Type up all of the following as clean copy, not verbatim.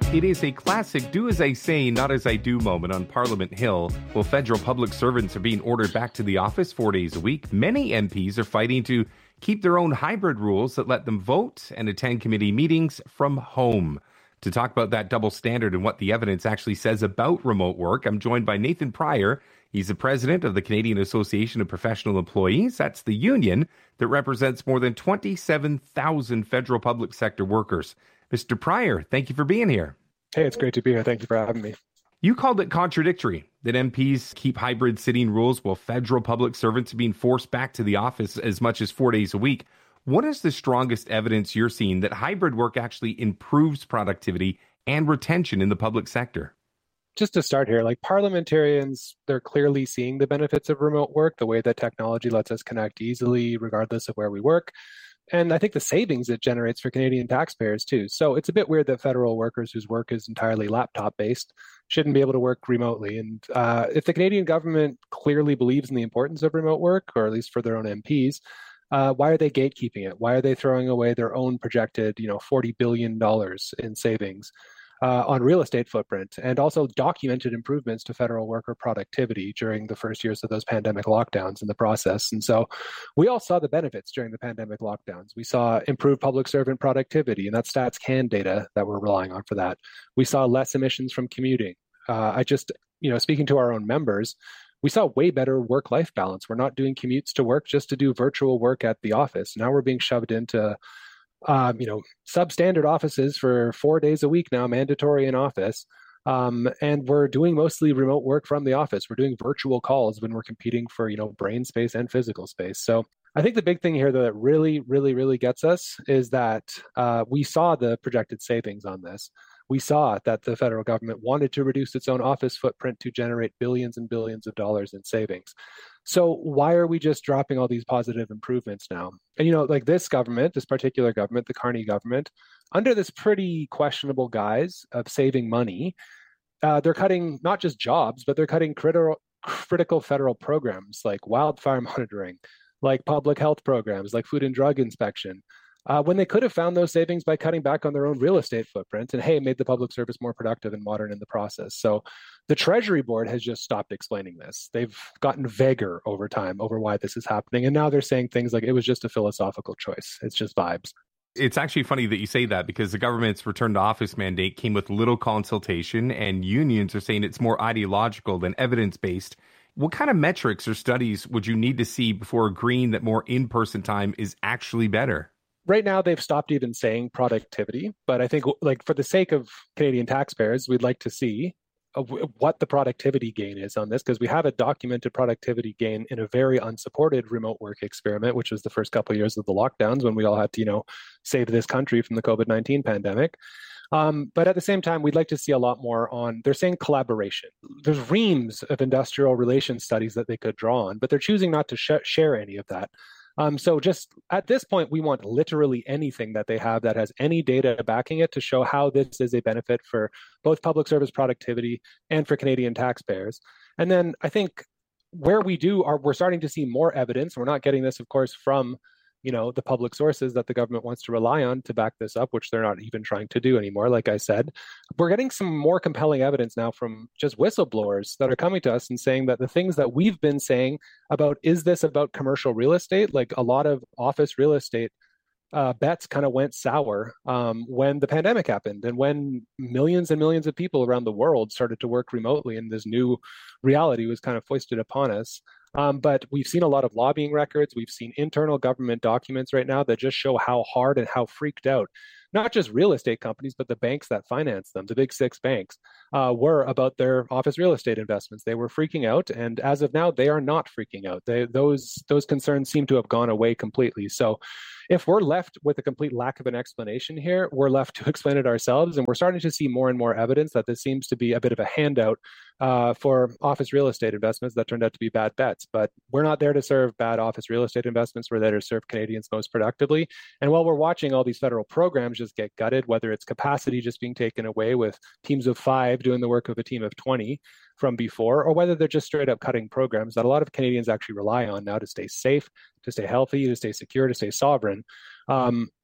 It is a classic do as I say, not as I do moment on Parliament Hill. While federal public servants are being ordered back to the office 4 days a week, many MPs are fighting to keep their own hybrid rules that let them vote and attend committee meetings from home. To talk about that double standard and what the evidence actually says about remote work, I'm joined by Nathan Pryor. He's the president of the Canadian Association of Professional Employees. That's the union that represents more than 27,000 federal public sector workers. Mr. Pryor, thank you for being here. Hey, it's great to be here. Thank you for having me. You called it contradictory that MPs keep hybrid sitting rules while federal public servants are being forced back to the office as much as 4 days a week. What is the strongest evidence you're seeing that hybrid work actually improves productivity and retention in the public sector? Just to start here, like parliamentarians, they're clearly seeing the benefits of remote work, the way that technology lets us connect easily, regardless of where we work. And I think the savings it generates for Canadian taxpayers too. So it's a bit weird that federal workers whose work is entirely laptop-based shouldn't be able to work remotely. And if the Canadian government clearly believes in the importance of remote work, or at least for their own MPs, why are they gatekeeping it? Why are they throwing away their own projected, $40 billion in savings on real estate footprint, and also documented improvements to federal worker productivity during the first years of those pandemic lockdowns in the process? And so we all saw the benefits during the pandemic lockdowns. We saw improved public servant productivity, and that's StatsCan data that we're relying on for that. We saw less emissions from commuting. Speaking to our own members, we saw way better work-life balance. We're not doing commutes to work just to do virtual work at the office. Now we're being shoved into substandard offices for 4 days a week now, mandatory in office. And we're doing mostly remote work from the office. We're doing virtual calls when we're competing for, brain space and physical space. So I think the big thing here, though, that really, really, really gets us is that we saw the projected savings on this. We saw that the federal government wanted to reduce its own office footprint to generate billions and billions of dollars in savings. So why are we just dropping all these positive improvements now? And, this government, this particular government, the Carney government, under this pretty questionable guise of saving money, they're cutting not just jobs, but they're cutting critical federal programs like wildfire monitoring, like public health programs, like food and drug inspection, when they could have found those savings by cutting back on their own real estate footprint and, made the public service more productive and modern in the process. So the Treasury Board has just stopped explaining this. They've gotten vaguer over time over why this is happening. And now they're saying things like it was just a philosophical choice. It's just vibes. It's actually funny that you say that, because the government's return to office mandate came with little consultation, and unions are saying it's more ideological than evidence-based. What kind of metrics or studies would you need to see before agreeing that more in-person time is actually better? Right now, they've stopped even saying productivity, but I think, for the sake of Canadian taxpayers, we'd like to see what the productivity gain is on this, because we have a documented productivity gain in a very unsupported remote work experiment, which was the first couple of years of the lockdowns when we all had to, save this country from the COVID-19 pandemic. But at the same time, we'd like to see a lot more on, they're saying collaboration. There's reams of industrial relations studies that they could draw on, but they're choosing not to share any of that. So just at this point, we want literally anything that they have that has any data backing it to show how this is a benefit for both public service productivity and for Canadian taxpayers. And then I think where we're starting to see more evidence. We're not getting this, of course, from the public sources that the government wants to rely on to back this up, which they're not even trying to do anymore. Like I said, we're getting some more compelling evidence now from just whistleblowers that are coming to us and saying that the things that we've been saying about, is this about commercial real estate? Like a lot of office real estate bets kind of went sour when the pandemic happened, and when millions and millions of people around the world started to work remotely, and this new reality was kind of foisted upon us. But we've seen a lot of lobbying records. We've seen internal government documents right now that just show how hard and how freaked out not just real estate companies, but the banks that finance them, the big six banks, were about their office real estate investments. They were freaking out. And as of now, they are not freaking out. Those concerns seem to have gone away completely. So if we're left with a complete lack of an explanation here, we're left to explain it ourselves. And we're starting to see more and more evidence that this seems to be a bit of a handout for office real estate investments that turned out to be bad bets. But we're not there to serve bad office real estate investments. We're there to serve Canadians most productively. And while we're watching all these federal programs just get gutted, whether it's capacity just being taken away with teams of 5 doing the work of a team of 20 from before, or whether they're just straight up cutting programs that a lot of Canadians actually rely on now to stay safe, to stay healthy, to stay secure, to stay sovereign.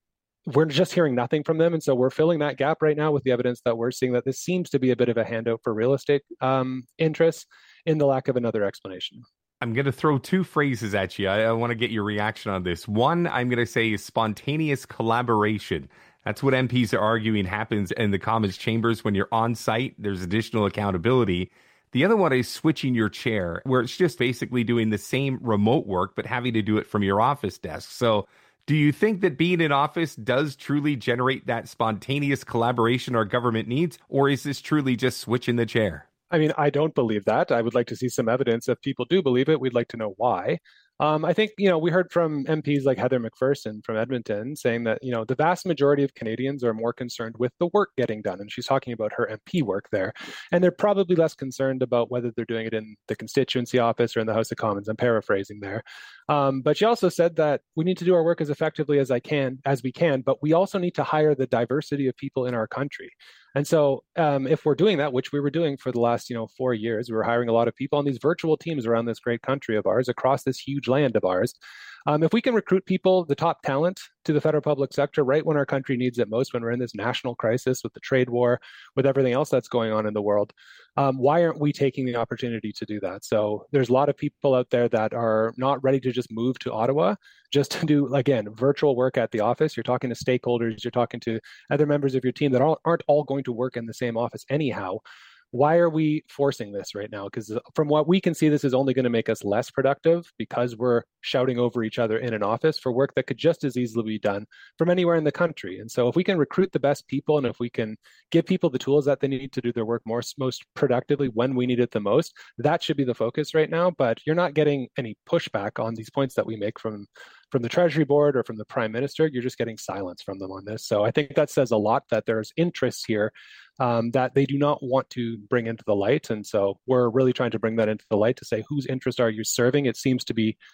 we're just hearing nothing from them. And so we're filling that gap right now with the evidence that we're seeing that this seems to be a bit of a handout for real estate interests in the lack of another explanation. I'm going to throw two phrases at you. I want to get your reaction on this. One, I'm going to say is spontaneous collaboration. That's what MPs are arguing happens in the Commons chambers when you're on site. There's additional accountability. The other one is switching your chair, where it's just basically doing the same remote work, but having to do it from your office desk. So do you think that being in office does truly generate that spontaneous collaboration our government needs, or is this truly just switching the chair? I mean, I don't believe that. I would like to see some evidence. If people do believe it, we'd like to know why. I think, we heard from MPs like Heather McPherson from Edmonton saying that, the vast majority of Canadians are more concerned with the work getting done. And she's talking about her MP work there. And they're probably less concerned about whether they're doing it in the constituency office or in the House of Commons. I'm paraphrasing there. But she also said that we need to do our work as effectively as we can, but we also need to hire the diversity of people in our country. And so if we're doing that, which we were doing for the last, 4 years, we were hiring a lot of people on these virtual teams around this great country of ours, across this huge land of ours. If we can recruit people, the top talent, to the federal public sector right when our country needs it most, when we're in this national crisis with the trade war, with everything else that's going on in the world, why aren't we taking the opportunity to do that? So there's a lot of people out there that are not ready to just move to Ottawa just to do, again, virtual work at the office. You're talking to stakeholders, you're talking to other members of your team that aren't all going to work in the same office anyhow. Why are we forcing this right now? Because from what we can see, this is only going to make us less productive because we're shouting over each other in an office for work that could just as easily be done from anywhere in the country. And so if we can recruit the best people and if we can give people the tools that they need to do their work most productively when we need it the most, that should be the focus right now. But you're not getting any pushback on these points that we make from the Treasury Board or from the Prime Minister. You're just getting silence from them on this. So I think that says a lot that there's interests here that they do not want to bring into the light. And so we're really trying to bring that into the light to say, whose interests are you serving? It seems to be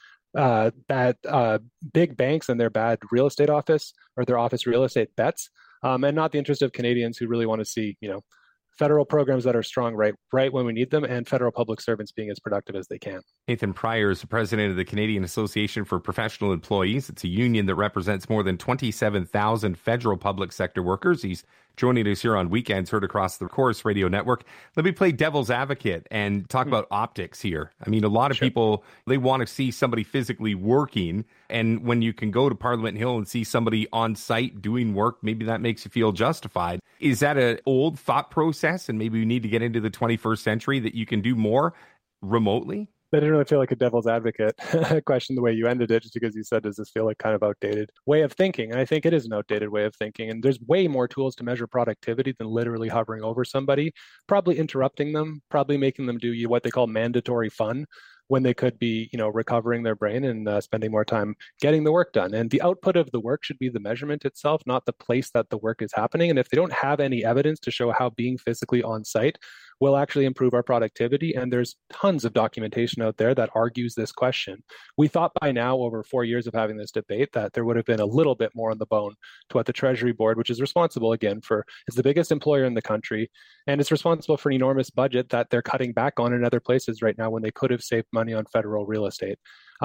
bad big banks and their bad real estate office or their office real estate bets, and not the interest of Canadians who really want to see, federal programs that are strong right when we need them, and federal public servants being as productive as they can. Nathan Pryor is the president of the Canadian Association for Professional Employees. It's a union that represents more than 27,000 federal public sector workers. He's joining us here on Weekends, heard across the Corus Radio Network. Let me play devil's advocate and talk about optics here. I mean, a lot of people, they want to see somebody physically working. And when you can go to Parliament Hill and see somebody on site doing work, maybe that makes you feel justified. Is that an old thought process? And maybe we need to get into the 21st century that you can do more remotely? I didn't really feel like a devil's advocate question the way you ended it, just because you said, does this feel like kind of outdated way of thinking? And I think it is an outdated way of thinking. And there's way more tools to measure productivity than literally hovering over somebody, probably interrupting them, probably making them do what they call mandatory fun, when they could be, recovering their brain and spending more time getting the work done. And the output of the work should be the measurement itself, not the place that the work is happening. And if they don't have any evidence to show how being physically on site will actually improve our productivity, and there's tons of documentation out there that argues this question. We thought by now, over 4 years of having this debate, that there would have been a little bit more on the bone to what the Treasury Board, which is responsible, again, it's the biggest employer in the country, and it's responsible for an enormous budget that they're cutting back on in other places right now when they could have saved money on federal real estate.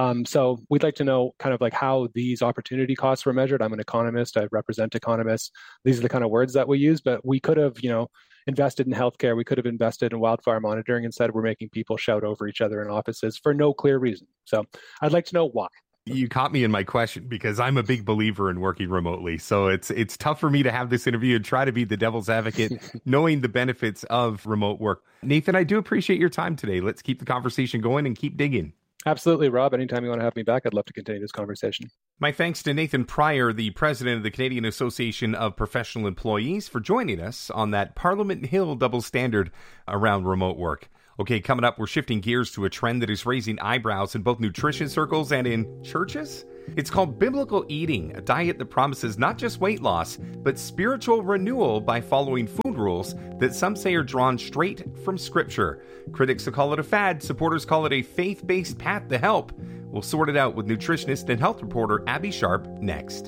So we'd like to know kind of like how these opportunity costs were measured. I'm an economist. I represent economists. These are the kind of words that we use, but we could have, invested in healthcare. We could have invested in wildfire monitoring. Instead, we're making people shout over each other in offices for no clear reason. So I'd like to know why. You caught me in my question because I'm a big believer in working remotely. So it's tough for me to have this interview and try to be the devil's advocate, knowing the benefits of remote work. Nathan, I do appreciate your time today. Let's keep the conversation going and keep digging. Absolutely, Rob. Anytime you want to have me back, I'd love to continue this conversation. My thanks to Nathan Pryor, the president of the Canadian Association of Professional Employees, for joining us on that Parliament Hill double standard around remote work. Okay, coming up, we're shifting gears to a trend that is raising eyebrows in both nutrition circles and in churches. It's called biblical eating, a diet that promises not just weight loss, but spiritual renewal by following food rules that some say are drawn straight from Scripture. Critics call it a fad, supporters call it a faith-based path to help. We'll sort it out with nutritionist and health reporter Abby Sharp next.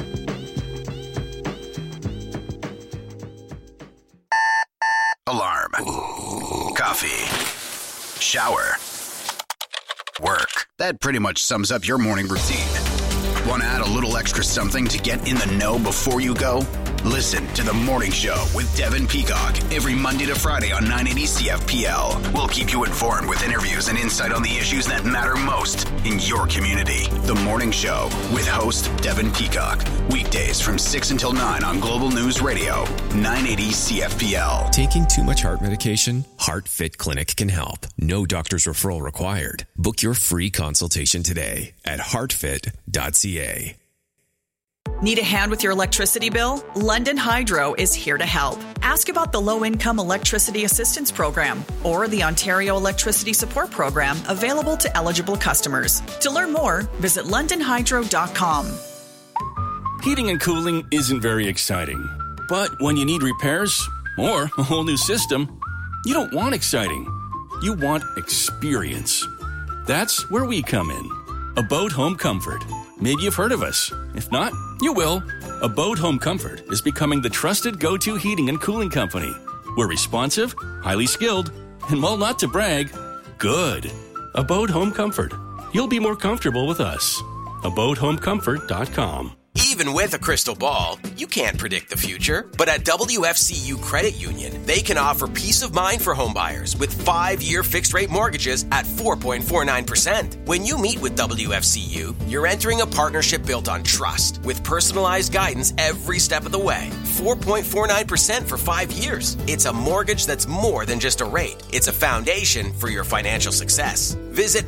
Alarm. Coffee. Shower. Work. That pretty much sums up your morning routine. Want to add a little extra something to get in the know before you go? Listen to The Morning Show with Devin Peacock every Monday to Friday on 980 CFPL. We'll keep you informed with interviews and insight on the issues that matter most in your community. The Morning Show with host Devin Peacock. Weekdays from 6 until 9 on Global News Radio, 980 CFPL. Taking too much heart medication? HeartFit Clinic can help. No doctor's referral required. Book your free consultation today at heartfit.ca. Need a hand with your electricity bill? London Hydro is here to help. Ask about the Low-Income Electricity Assistance Program or the Ontario Electricity Support Program available to eligible customers. To learn more, visit londonhydro.com. Heating and cooling isn't very exciting. But when you need repairs or a whole new system, you don't want exciting. You want experience. That's where we come in. Abode Home Comfort. Maybe you've heard of us. If not, you will. Abode Home Comfort is becoming the trusted go-to heating and cooling company. We're responsive, highly skilled, and while not to brag, good. Abode Home Comfort. You'll be more comfortable with us. AbodeHomeComfort.com. Even with a crystal ball, you can't predict the future. But at WFCU Credit Union, they can offer peace of mind for homebuyers with 5-year fixed-rate mortgages at 4.49%. When you meet with WFCU, you're entering a partnership built on trust with personalized guidance every step of the way. 4.49% for 5 years. It's a mortgage that's more than just a rate. It's a foundation for your financial success. Visit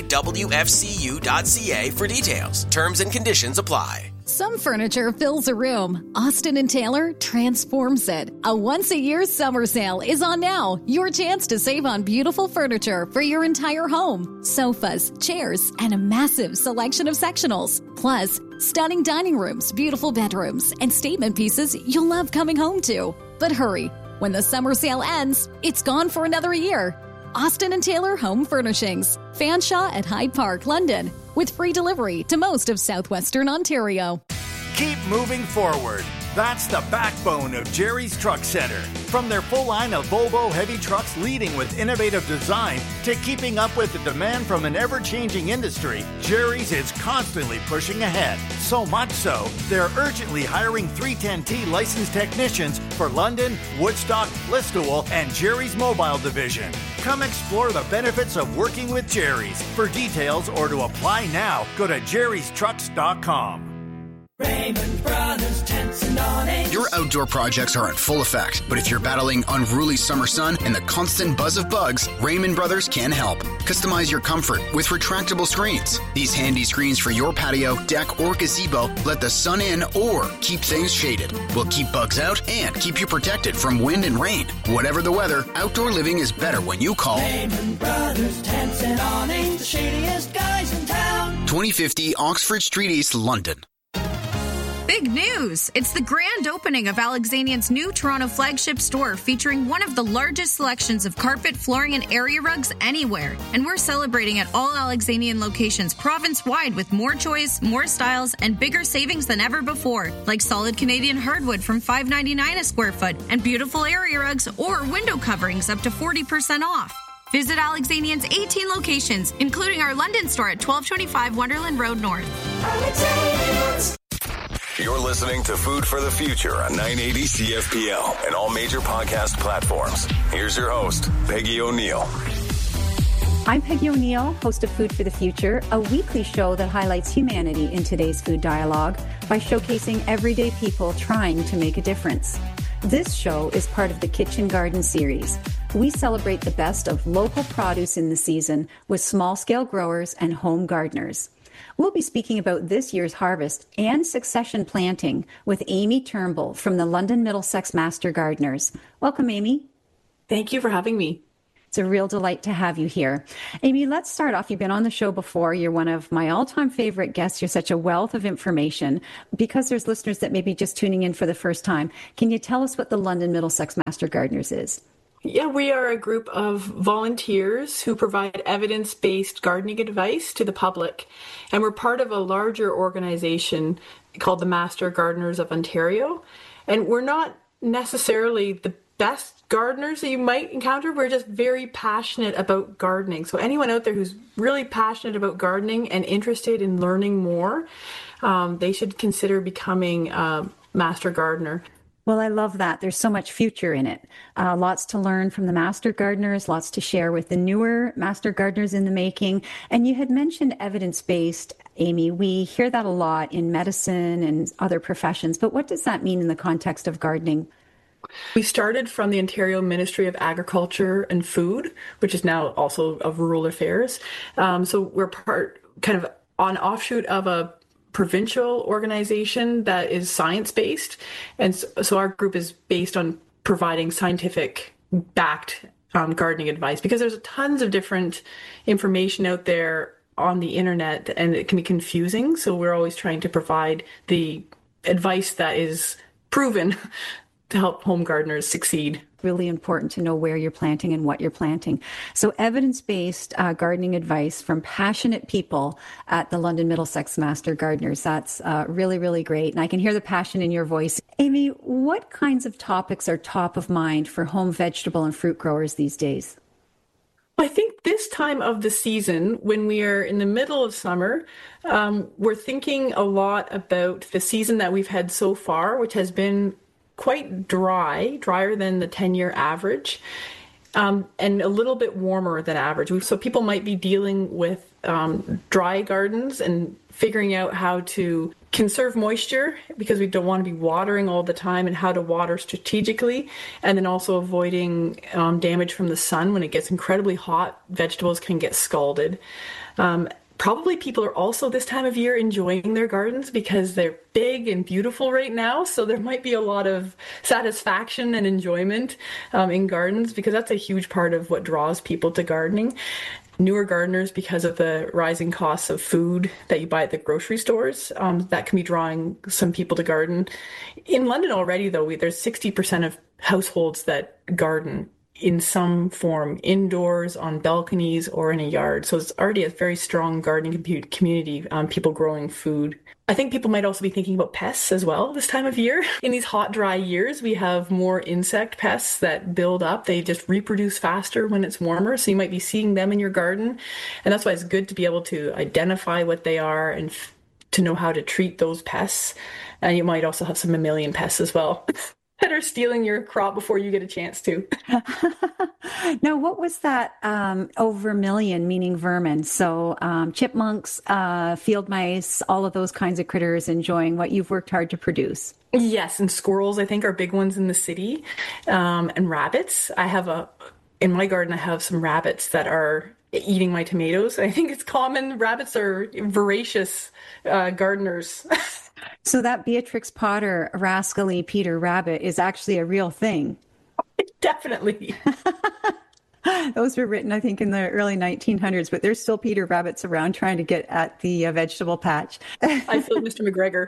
mywfcu.ca for details. Terms and conditions apply. Some furniture fills a room. Austin & Taylor transforms it. A once-a-year summer sale is on now. Your chance to save on beautiful furniture for your entire home. Sofas, chairs, and a massive selection of sectionals. Plus, stunning dining rooms, beautiful bedrooms, and statement pieces you'll love coming home to. But hurry, when the summer sale ends, it's gone for another year. Austin & Taylor Home Furnishings. Fanshawe at Hyde Park, London. With free delivery to most of southwestern Ontario. Keep moving forward. That's the backbone of Jerry's Truck Center. From their full line of Volvo heavy trucks leading with innovative design to keeping up with the demand from an ever-changing industry, Jerry's is constantly pushing ahead. So much so, they're urgently hiring 310T licensed technicians for London, Woodstock, Listowel, and Jerry's Mobile Division. Come explore the benefits of working with Jerry's. For details or to apply now, go to jerrystrucks.com. Raymond Brothers Tents and Awnings. Your outdoor projects are in full effect, but if you're battling unruly summer sun and the constant buzz of bugs, Raymond Brothers can help. Customize your comfort with retractable screens. These handy screens for your patio, deck, or gazebo let the sun in or keep things shaded. Will keep bugs out and keep you protected from wind and rain. Whatever the weather, outdoor living is better when you call Raymond Brothers Tents and Awnings, the shadiest guys in town. 2050 Oxford Street East, London. Big news! It's the grand opening of Alexanian's new Toronto flagship store featuring one of the largest selections of carpet, flooring, and area rugs anywhere. And we're celebrating at all Alexanian locations province-wide with more choice, more styles, and bigger savings than ever before, like solid Canadian hardwood from $5.99 a square foot and beautiful area rugs or window coverings up to 40% off. Visit Alexanian's 18 locations, including our London store at 1225 Wonderland Road North. Alexanians. You're listening to Food for the Future on 980 CFPL and all major podcast platforms. Here's your host, Peggy O'Neill. I'm Peggy O'Neill, host of Food for the Future, a weekly show that highlights humanity in today's food dialogue by showcasing everyday people trying to make a difference. This show is part of the Kitchen Garden series. We celebrate the best of local produce in the season with small-scale growers and home gardeners. We'll be speaking about this year's harvest and succession planting with Amy Turnbull from the London Middlesex Master Gardeners. Welcome, Amy. Thank you for having me. It's a real delight to have you here. Amy, let's start off. You've been on the show before. You're one of my all-time favorite guests. You're such a wealth of information. Because there's listeners that may be just tuning in for the first time, can you tell us what the London Middlesex Master Gardeners is? Yeah, we are a group of volunteers who provide evidence-based gardening advice to the public. And we're part of a larger organization called the Master Gardeners of Ontario. And we're not necessarily the best gardeners that you might encounter. We're just very passionate about gardening. So anyone out there who's really passionate about gardening and interested in learning more, they should consider becoming a master gardener. Well, I love that. There's so much future in it. Lots to learn from the master gardeners, lots to share with the newer master gardeners in the making. And you had mentioned evidence-based, Amy. We hear that a lot in medicine and other professions, but what does that mean in the context of gardening? We started from the Ontario Ministry of Agriculture and Food, which is now also of Rural Affairs. So we're kind of an offshoot of a provincial organization that is science-based. And so our group is based on providing scientific-backed gardening advice, because there's tons of different information out there on the internet and it can be confusing. So we're always trying to provide the advice that is proven to help home gardeners succeed. Really important to know where you're planting and what you're planting. So evidence-based gardening advice from passionate people at the London Middlesex Master Gardeners. That's really, really great. And I can hear the passion in your voice. Amy, what kinds of topics are top of mind for home vegetable and fruit growers these days? I think this time of the season, when we are in the middle of summer, we're thinking a lot about the season that we've had so far, which has been quite drier than the 10-year average, and a little bit warmer than average. So people might be dealing with dry gardens and figuring out how to conserve moisture, because we don't want to be watering all the time, and how to water strategically, and then also avoiding damage from the sun. When it gets incredibly hot, vegetables can get scalded. Probably people are also this time of year enjoying their gardens because they're big and beautiful right now. So there might be a lot of satisfaction and enjoyment in gardens, because that's a huge part of what draws people to gardening. Newer gardeners, because of the rising costs of food that you buy at the grocery stores, that can be drawing some people to garden. In London already, though, there's 60% of households that garden in some form, indoors, on balconies, or in a yard. So it's already a very strong gardening community, people growing food. I think people might also be thinking about pests as well this time of year. In these hot, dry years, we have more insect pests that build up. They just reproduce faster when it's warmer, so you might be seeing them in your garden. And that's why it's good to be able to identify what they are and to know how to treat those pests. And you might also have some mammalian pests as well that are stealing your crop before you get a chance to. Now, what was that vermilion, meaning vermin? So chipmunks, field mice, all of those kinds of critters enjoying what you've worked hard to produce. Yes, and squirrels, I think, are big ones in the city, and rabbits. In my garden, I have some rabbits that are eating my tomatoes. I think it's common. Rabbits are voracious gardeners. So that Beatrix Potter rascally Peter Rabbit is actually a real thing. Definitely. Those were written, I think, in the early 1900s, but there's still Peter Rabbits around trying to get at the vegetable patch. I feel Mr. McGregor.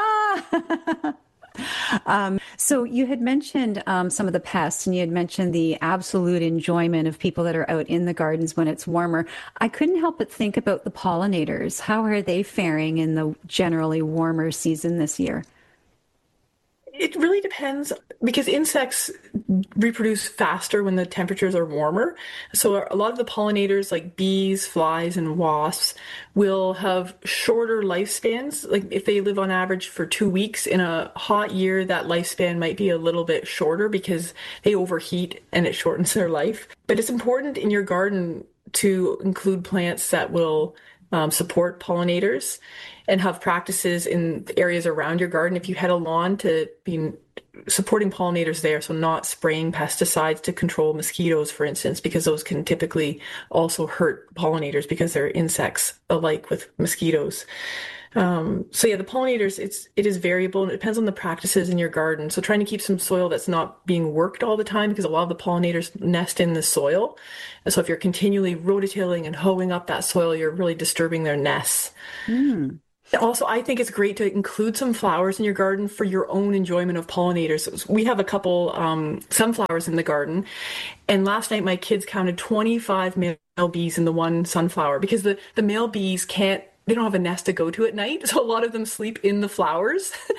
So you had mentioned some of the pests, and you had mentioned the absolute enjoyment of people that are out in the gardens when it's warmer. I couldn't help but think about the pollinators. How are they faring in the generally warmer season this year? It really depends, because insects reproduce faster when the temperatures are warmer. So a lot of the pollinators, like bees, flies, and wasps, will have shorter lifespans. Like if they live on average for 2 weeks, in a hot year, that lifespan might be a little bit shorter because they overheat and it shortens their life. But it's important in your garden to include plants that will support pollinators, and have practices in areas around your garden. If you had a lawn, to be supporting pollinators there. So not spraying pesticides to control mosquitoes, for instance, because those can typically also hurt pollinators because they're insects alike with mosquitoes. So yeah, the pollinators, it is variable, and it depends on the practices in your garden. So trying to keep some soil that's not being worked all the time, because a lot of the pollinators nest in the soil. And so if you're continually rototilling and hoeing up that soil, you're really disturbing their nests. Also, I think it's great to include some flowers in your garden for your own enjoyment of pollinators. We have a couple sunflowers in the garden, and last night my kids counted 25 male bees in the one sunflower, because the male bees they don't have a nest to go to at night, so a lot of them sleep in the flowers.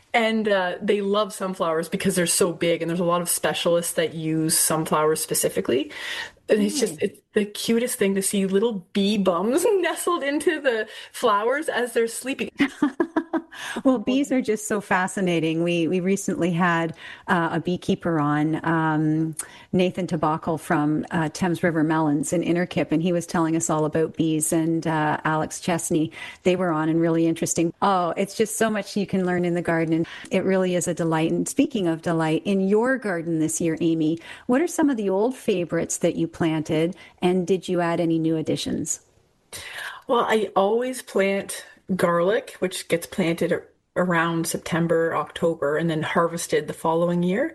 And they love sunflowers because they're so big, and there's a lot of specialists that use sunflowers specifically. And it's the cutest thing to see little bee bums nestled into the flowers as they're sleeping. Well, bees are just so fascinating. We recently had a beekeeper on, Nathan Tabakal from Thames River Melons in Innerkip, and he was telling us all about bees, and Alex Chesney, they were on, and really interesting. Oh, it's just so much you can learn in the garden, and it really is a delight. And speaking of delight, in your garden this year, Amy, what are some of the old favorites that you planted, and did you add any new additions? Well, I always plant garlic, which gets planted around September, October, and then harvested the following year.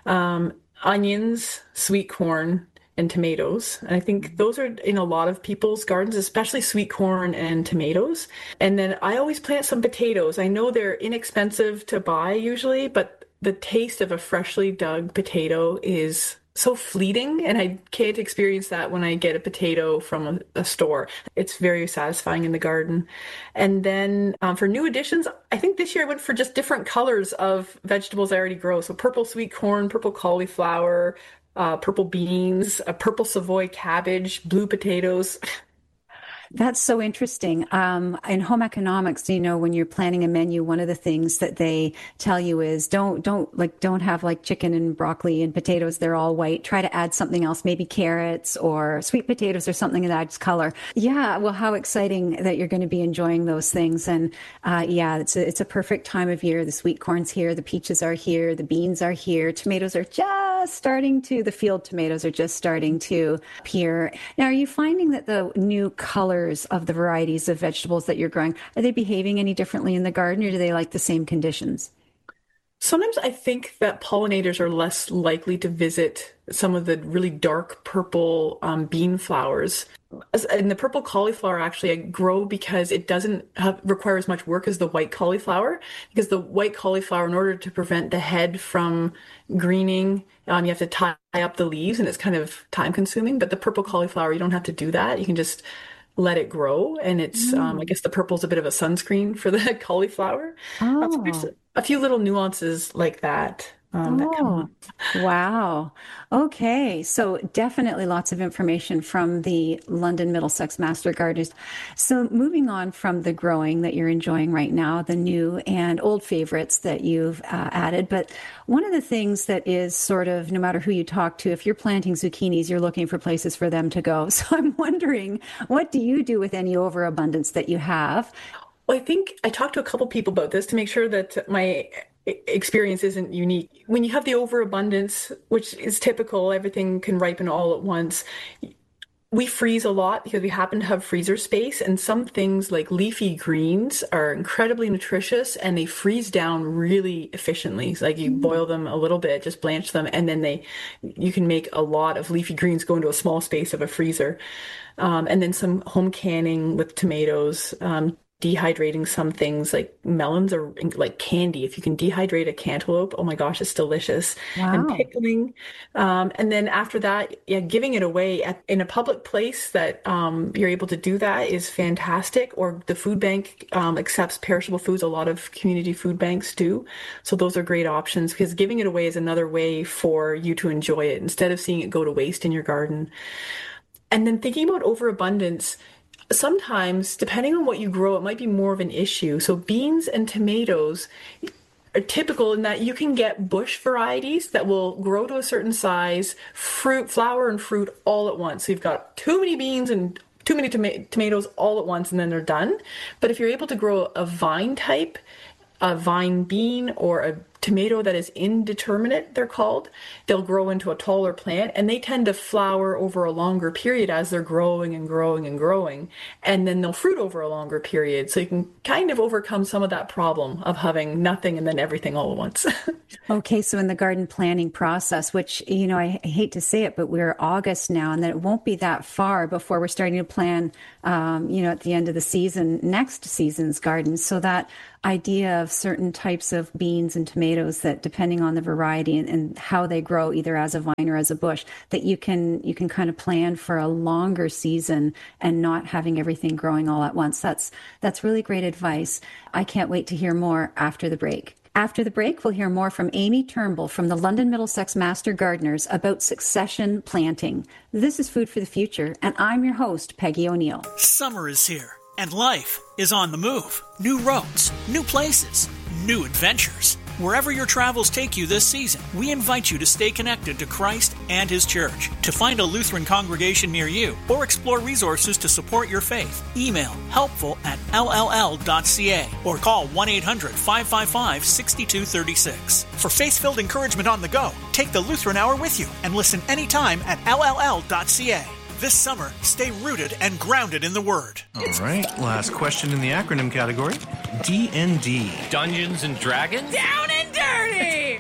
Onions, sweet corn, and tomatoes. And I think those are in a lot of people's gardens, especially sweet corn and tomatoes. And then I always plant some potatoes. I know they're inexpensive to buy usually, but the taste of a freshly dug potato is so fleeting, and I can't experience that when I get a potato from a store. It's very satisfying in the garden. And then for new additions, I think this year I went for just different colors of vegetables I already grow. So purple sweet corn, purple cauliflower, purple beans, a purple Savoy cabbage, blue potatoes. That's so interesting. In home economics, when you're planning a menu, one of the things that they tell you is don't have like chicken and broccoli and potatoes. They're all white. Try to add something else, maybe carrots or sweet potatoes or something that adds color. Yeah. Well, how exciting that you're going to be enjoying those things. And it's a perfect time of year. The sweet corn's here. The peaches are here. The beans are here. Tomatoes are the field tomatoes are just starting to appear. Now, are you finding that the new colors of the varieties of vegetables that you're growing, are they behaving any differently in the garden, or do they like the same conditions? Sometimes I think that pollinators are less likely to visit some of the really dark purple bean flowers. And the purple cauliflower actually I grow because it doesn't require as much work as the white cauliflower, because the white cauliflower, in order to prevent the head from greening, you have to tie up the leaves, and it's kind of time consuming. But the purple cauliflower, you don't have to do that. You can just let it grow, and it's I guess the purple's a bit of a sunscreen for the cauliflower. So there's a few little nuances like that that come up. Wow. Okay. So definitely lots of information from the London Middlesex Master Gardeners. So moving on from the growing that you're enjoying right now, the new and old favorites that you've added. But one of the things that is sort of, no matter who you talk to, if you're planting zucchinis, you're looking for places for them to go. So I'm wondering, what do you do with any overabundance that you have? Well, I think I talked to a couple people about this to make sure that my experience isn't unique. When you have the overabundance, which is typical, everything can ripen all at once. We freeze a lot because we happen to have freezer space, and some things like leafy greens are incredibly nutritious and they freeze down really efficiently. It's like you boil them a little bit, just blanch them, and then you can make a lot of leafy greens go into a small space of a freezer. And then some home canning with tomatoes, dehydrating some things like melons are like candy. If you can dehydrate a cantaloupe, oh my gosh, it's delicious. Wow. And pickling. And then after that, giving it away in a public place that you're able to do that is fantastic. Or the food bank accepts perishable foods. A lot of community food banks do. So those are great options, because giving it away is another way for you to enjoy it instead of seeing it go to waste in your garden. And then thinking about overabundance, sometimes, depending on what you grow, it might be more of an issue. So beans and tomatoes are typical in that you can get bush varieties that will grow to a certain size, flower and fruit all at once. So you've got too many beans and too many tomatoes all at once, and then they're done. But if you're able to grow a vine type, a vine bean, or a tomato that is indeterminate, they're called, they'll grow into a taller plant, and they tend to flower over a longer period as they're growing and growing and growing, and then they'll fruit over a longer period. So you can kind of overcome some of that problem of having nothing and then everything all at once. Okay, so in the garden planning process, which, I hate to say it, but we're August now, and then it won't be that far before we're starting to plan, at the end of the season, next season's garden. So that idea of certain types of beans and tomatoes that, depending on the variety and how they grow, either as a vine or as a bush, that you can kind of plan for a longer season and not having everything growing all at once. That's really great advice. I can't wait to hear more after the break. After the break, we'll hear more from Amy Turnbull from the London Middlesex Master Gardeners about succession planting. This is Food for the Future, and I'm your host, Peggy O'Neill. Summer is here, and life is on the move. New roads, new places, new adventures. Wherever your travels take you this season, we invite you to stay connected to Christ and His Church. To find a Lutheran congregation near you or explore resources to support your faith, email helpful@lll.ca or call 1-800-555-6236. For faith-filled encouragement on the go, take the Lutheran Hour with you and listen anytime at lll.ca. This summer, stay rooted and grounded in the Word. All right, last question in the acronym category. D&D. Dungeons and Dragons? Down and dirty!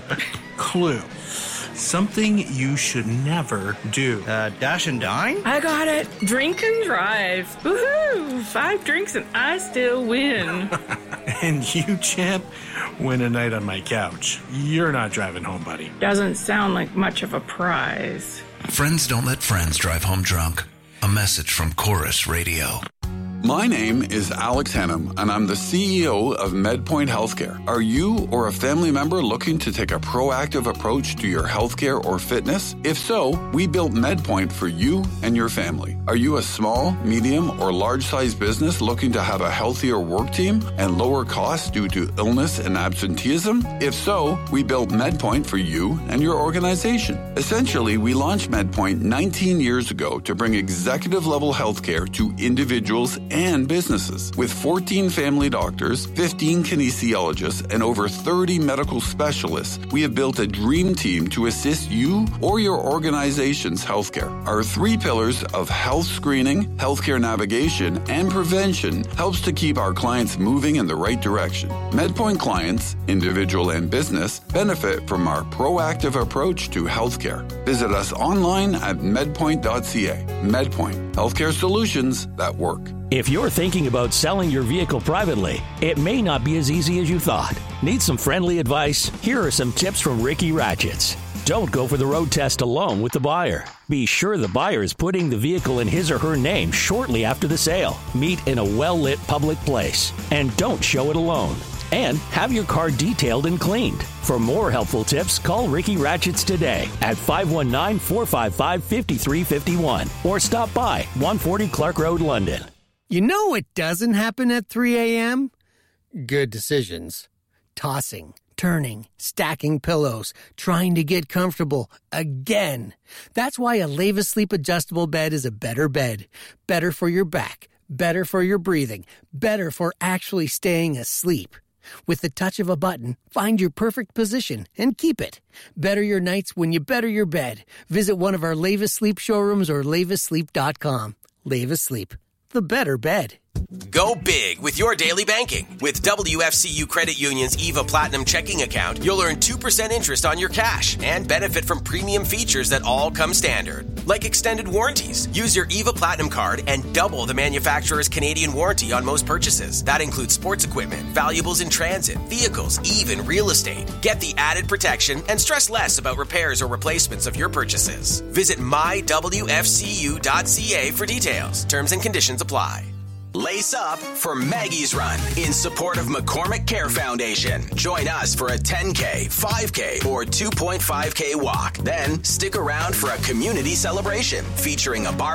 Clue. Something you should never do. Dash and dine? I got it. Drink and drive. Woohoo! 5 drinks and I still win. And you, champ, win a night on my couch. You're not driving home, buddy. Doesn't sound like much of a prize. Friends don't let friends drive home drunk. A message from Chorus Radio. My name is Alex Hannum, and I'm the CEO of MedPoint Healthcare. Are you or a family member looking to take a proactive approach to your healthcare or fitness? If so, we built MedPoint for you and your family. Are you a small, medium, or large-sized business looking to have a healthier work team and lower costs due to illness and absenteeism? If so, we built MedPoint for you and your organization. Essentially, we launched MedPoint 19 years ago to bring executive-level healthcare to individuals and businesses. With 14 family doctors, 15 kinesiologists, and over 30 medical specialists, we have built a dream team to assist you or your organization's healthcare. Our 3 pillars of health screening, healthcare navigation, and prevention helps to keep our clients moving in the right direction. MedPoint clients, individual and business, benefit from our proactive approach to healthcare. Visit us online at medpoint.ca. MedPoint, healthcare solutions that work. If you're thinking about selling your vehicle privately, it may not be as easy as you thought. Need some friendly advice? Here are some tips from Ricky Ratchets. Don't go for the road test alone with the buyer. Be sure the buyer is putting the vehicle in his or her name shortly after the sale. Meet in a well-lit public place. And don't show it alone. And have your car detailed and cleaned. For more helpful tips, call Ricky Ratchets today at 519-455-5351 or stop by 140 Clark Road, London. You know what doesn't happen at 3 a.m.? Good decisions. Tossing, turning, stacking pillows, trying to get comfortable again. That's why a Leva Sleep adjustable bed is a better bed. Better for your back, better for your breathing, better for actually staying asleep. With the touch of a button, find your perfect position and keep it. Better your nights when you better your bed. Visit one of our Leva Sleep showrooms or levasleep.com. Leva Sleep, the better bed. Go big with your daily banking. With WFCU Credit Union's EVA Platinum checking account, you'll earn 2% interest on your cash and benefit from premium features that all come standard, like extended warranties. Use your EVA Platinum card and double the manufacturer's Canadian warranty on most purchases. That includes sports equipment, valuables in transit, vehicles, even real estate. Get the added protection and stress less about repairs or replacements of your purchases. Visit mywfcu.ca for details. Terms and conditions apply. Lace up for Maggie's Run in support of McCormick Care Foundation. Join us for a 10K, 5K, or 2.5K walk. Then stick around for a community celebration featuring a bar